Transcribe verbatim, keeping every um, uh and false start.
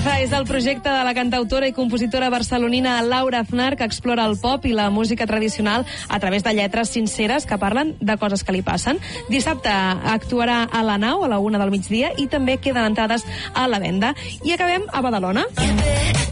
Abraza és el projecte de la cantautora i compositora barcelonina Laura Aznar, que explora el pop i la música tradicional a través de lletres sinceres que parlen de coses que li passen. Dissabte actuarà a la Nau a la una del migdia i també queden entrades a la venda. I acabem a Badalona.